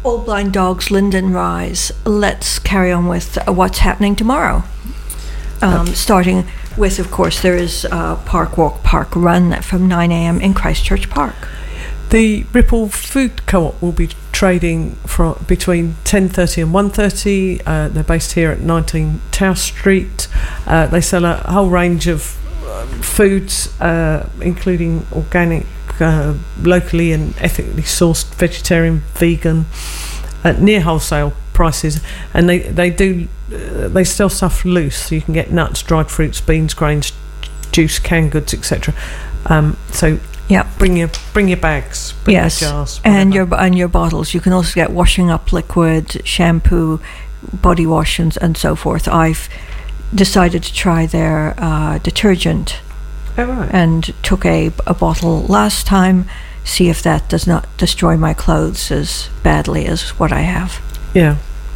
Old Blind Dogs, Linden Rise. Let's carry on with what's happening tomorrow. Starting with, of course, there is Park Walk, Park Run from 9 a.m. in Christchurch Park. The Ripple Food Co-op will be trading from between 10:30 and 1:30. They're based here at 19 Tower Street. They sell a whole range of foods, including organic, locally and ethically sourced, vegetarian, vegan, at near wholesale prices. And they sell stuff loose, so you can get nuts, dried fruits, beans, grains, juice, canned goods, etc. So yeah, bring your bags, bring your jars, whatever. and your bottles. You can also get washing up liquid, shampoo, body wash, and so forth. I've decided to try their detergent. Oh, right. And took a bottle last time. See if that does not destroy my clothes as badly as what I have. Yeah.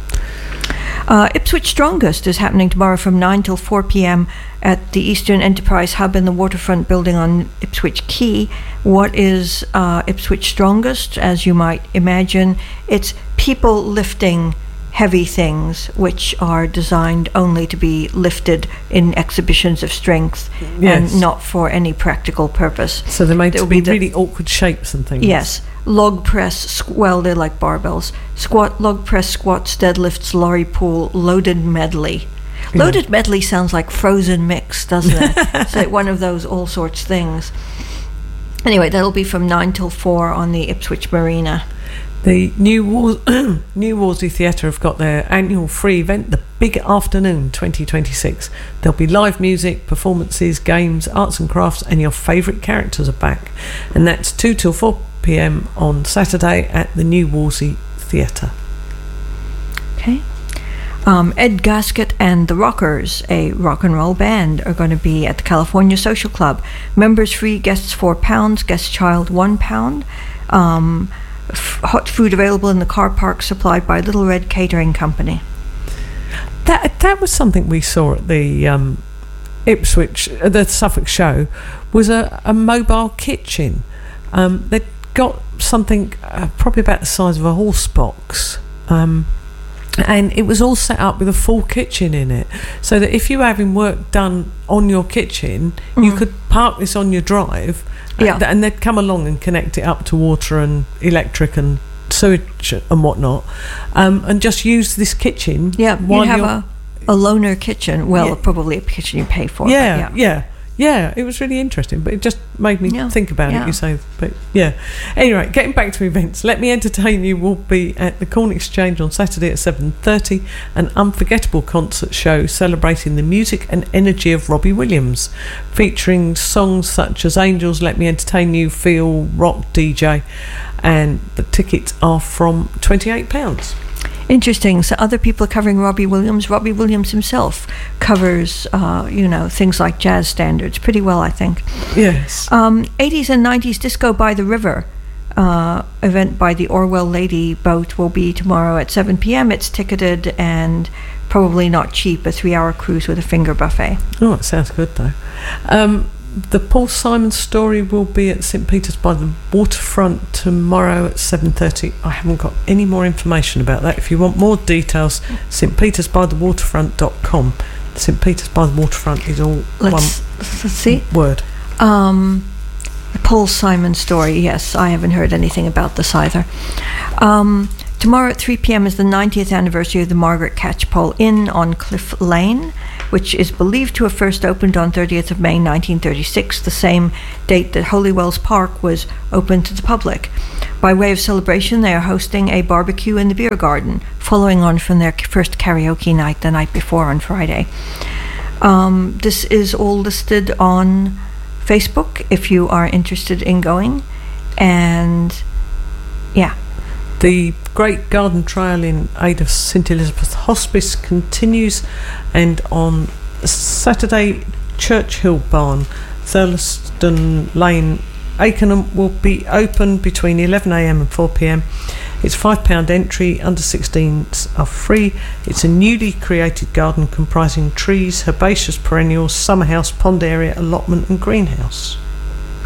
Ipswich Strongest is happening tomorrow from 9 till 4 p.m. at the Eastern Enterprise Hub in the waterfront building on Ipswich Quay. What is Ipswich Strongest? As you might imagine, it's people lifting heavy things which are designed only to be lifted in exhibitions of strength, yes, and not for any practical purpose. So they're made to be really awkward shapes and things. Yes. Log press, they're like barbells. Log press, squats, deadlifts, lorry pull, loaded medley. Yeah. Loaded medley sounds like frozen mix, doesn't it? It's like one of those all sorts things. Anyway, that'll be from 9 till 4 on the Ipswich Marina. The New Wolsey Theatre have got their annual free event, the Big Afternoon 2026. There'll be live music, performances, games, arts and crafts, and your favourite characters are back. And that's 2 till 4 p.m. on Saturday at the New Wolsey Theatre. Okay. Ed Gasket and the Rockers, a rock and roll band, are going to be at the California Social Club. Members free, guests £4, guest child £1. Hot food available in the car park supplied by Little Red Catering Company. That was something we saw at the Ipswich, the Suffolk show, was a mobile kitchen. They'd got something probably about the size of a horse box, and it was all set up with a full kitchen in it, so that if you were having work done on your kitchen, you could park this on your drive. Yeah. And they'd come along and connect it up to water and electric and sewage and whatnot, and just use this kitchen. Yeah, you have a loaner kitchen. Well, probably a kitchen you pay for. Yeah, it was really interesting, but it just made me think about it, you say. But yeah. Anyway, getting back to events, Let Me Entertain You will be at the Corn Exchange on Saturday at 7:30, an unforgettable concert show celebrating the music and energy of Robbie Williams, featuring songs such as Angels, Let Me Entertain You, Feel, Rock DJ, and the tickets are from £28. Interesting. So other people are covering Robbie Williams. Robbie Williams himself covers, things like jazz standards pretty well, I think. Yes. 80s and 90s Disco by the River event by the Orwell Lady Boat will be tomorrow at 7 p.m. It's ticketed and probably not cheap, a 3-hour cruise with a finger buffet. Oh, it sounds good, though. The Paul Simon Story will be at St Peter's by the Waterfront tomorrow at 7:30. I haven't got any more information about that. If you want more details, stpetersbythewaterfront.com. St Peter's by the Waterfront is all let's see. Word. The Paul Simon Story, yes, I haven't heard anything about this either. Tomorrow at 3 p.m. is the 90th anniversary of the Margaret Catchpole Inn on Cliff Lane, which is believed to have first opened on 30th of May 1936, the same date that Holywells Park was opened to the public. By way of celebration, they are hosting a barbecue in the beer garden, following on from their first karaoke night the night before on Friday. This is all listed on Facebook if you are interested in going. And yeah. The Great Garden Trail in aid of St Elizabeth Hospice continues, and on Saturday, Churchill Barn, Thurlaston Lane, Akenham will be open between 11 a.m. and 4 p.m. It's £5 entry, under 16s are free. It's a newly created garden comprising trees, herbaceous perennials, summer house, pond area, allotment and greenhouse.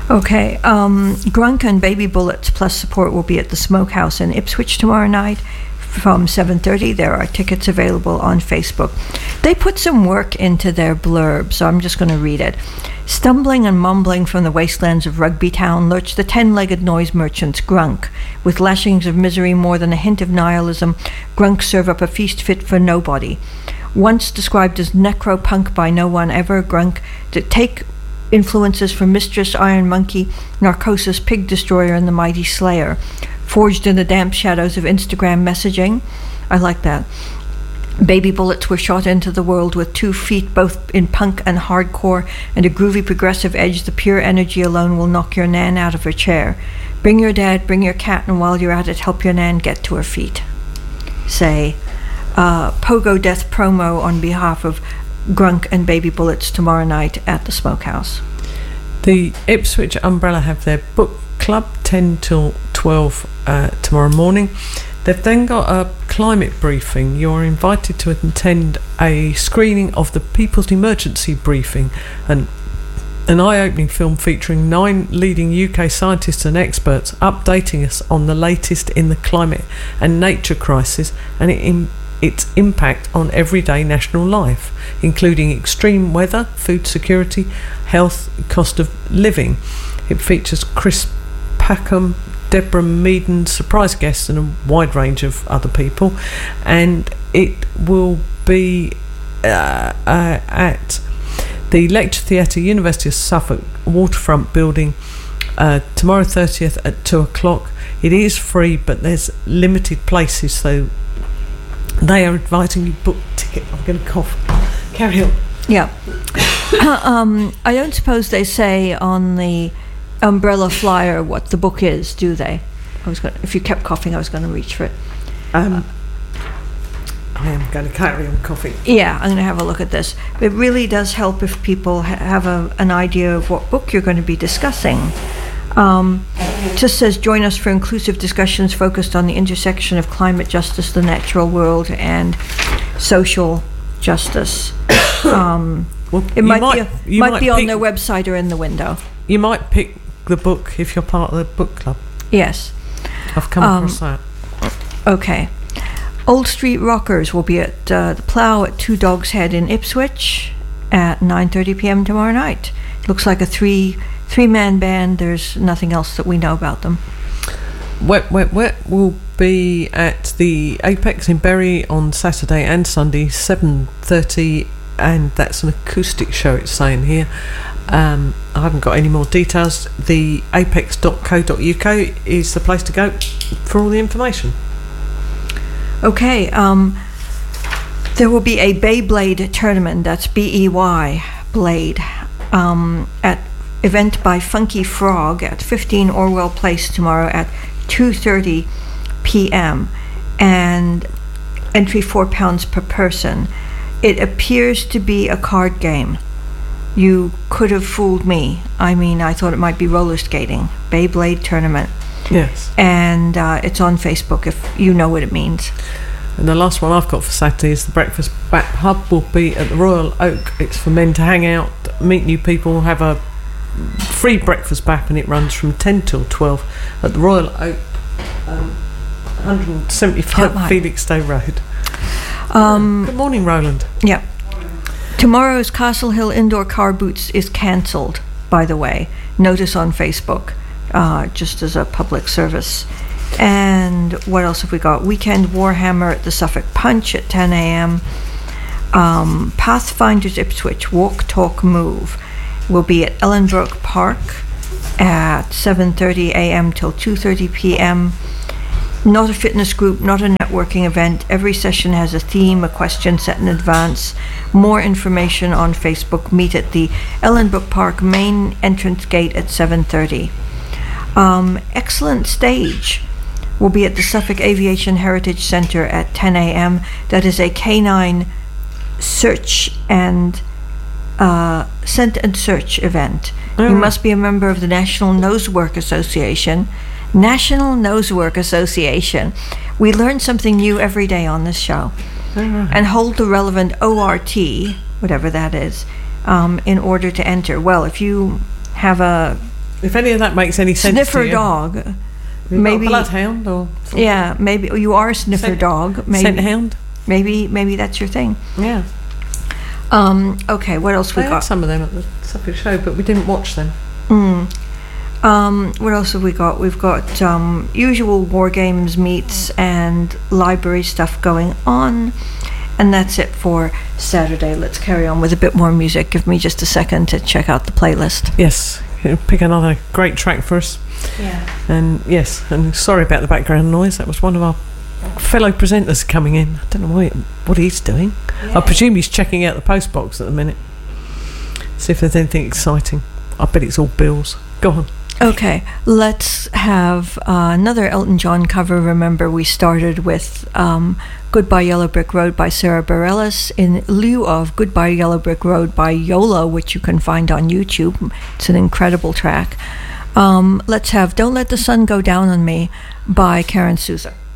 Okay, Grunk and Baby Bullets plus support will be at the Smokehouse in Ipswich tomorrow night from 7:30. There are tickets available on Facebook. They put some work into their blurb, so I'm just going to read it. Stumbling and mumbling from the wastelands of Rugby Town lurch the 10-legged noise merchants Grunk. With lashings of misery more than a hint of nihilism, Grunk serve up a feast fit for nobody. Once described as necro-punk by no one ever, Grunk take influences from Mistress, Iron Monkey, Narcosis, Pig Destroyer, and the Mighty Slayer. Forged in the damp shadows of Instagram messaging. I like that. Baby Bullets were shot into the world with 2 feet both in punk and hardcore and a groovy progressive edge. The pure energy alone will knock your nan out of her chair. Bring your dad, bring your cat, and while you're at it, help your nan get to her feet. Say, Pogo Death promo on behalf of Grunk and Baby Bullets tomorrow night at the Smokehouse. The Ipswich Umbrella have their book club 10 till 12 tomorrow morning. They've then got a climate briefing. You're invited to attend a screening of the People's Emergency Briefing, an eye-opening film featuring 9 leading UK scientists and experts updating us on the latest in the climate and nature crisis and its impact on everyday national life, including extreme weather, food security, health, cost of living. It features Chris Packham, Deborah Meaden, surprise guests, and a wide range of other people. And it will be at the Lecture Theatre, University of Suffolk Waterfront Building, tomorrow 30th at 2 o'clock. It is free, but there's limited places, so they are inviting you to book ticket. I'm going to cough. Carry on. Yeah. I don't suppose they say on the umbrella flyer what the book is, do they? If you kept coughing, I was going to reach for it. I am going to carry on coughing. Yeah, I'm going to have a look at this. It really does help if people have an idea of what book you're going to be discussing. It just says, join us for inclusive discussions focused on the intersection of climate justice, the natural world, and social justice. It might be on their website or in the window. You might pick the book if you're part of the book club. Yes. I've come across that. Okay. Old Street Rockers will be at the Plough at Two Dogs Head in Ipswich at 9:30 p.m. tomorrow night. Looks like a three-man band. There's nothing else that we know about them. Wet will be at the Apex in Bury on Saturday and Sunday, 7:30, and that's an acoustic show, it's saying here. I haven't got any more details. The apex.co.uk is the place to go for all the information. Okay, there will be a Beyblade tournament, that's B-E-Y, Blade, at event by Funky Frog at 15 Orwell Place tomorrow at 2:30 p.m. and entry £4 per person. It appears to be a card game. You could have fooled me. I mean, I thought it might be roller skating. Beyblade tournament. Yes. And it's on Facebook if you know what it means. And the last one I've got for Saturday is the Breakfast Bap Hub will be at the Royal Oak. It's for men to hang out, meet new people, have a free breakfast bap, and it runs from 10 till 12 at the Royal Oak, 175 Felix Day Road. Good morning, Roland. Yeah. Tomorrow's Castle Hill Indoor Car Boots is cancelled, by the way. Notice on Facebook, just as a public service. And what else have we got? Weekend Warhammer at the Suffolk Punch at 10 a.m. Pathfinders Ipswich Walk, Talk, Move will be at Ellenbrook Park at 7:30 a.m. till 2:30 p.m. Not a fitness group, not a networking event. Every session has a theme, a question set in advance. More information on Facebook. Meet at the Ellenbrook Park main entrance gate at 7:30. Excellent Stage will be at the Suffolk Aviation Heritage Centre at 10 a.m. That is a canine search and scent and search event. You must be a member of the National Nosework Association. National Nosework Association. We learn something new every day on this show. And hold the relevant ORT, whatever that is, in order to enter. Well, if you have a If any of that makes any sense Sniffer to you. dog. You've Maybe got a bloodhound or something. Yeah, maybe you are a sniffer Scent- dog. Maybe Scent hound. maybe that's your thing. Yeah. Okay, what else we We had got? some of them at the Suffolk show, but we didn't watch them. What else have we got? We've got usual war games, meets, and library stuff going on. And that's it for Saturday. Let's carry on with a bit more music. Give me just a second to check out the playlist. Yes, pick another great track for us. Yeah. And yes, and sorry about the background noise. That was one of our fellow presenters coming in. I don't know what he's doing. Yeah. I presume he's checking out the post box at the minute. See if there's anything exciting. I bet it's all bills. Go on. Okay, let's have another Elton John cover. Remember, we started with Goodbye Yellow Brick Road by Sarah Bareilles in lieu of Goodbye Yellow Brick Road by Yola, which you can find on YouTube. It's an incredible track. Let's have Don't Let the Sun Go Down on Me by Karen Souza.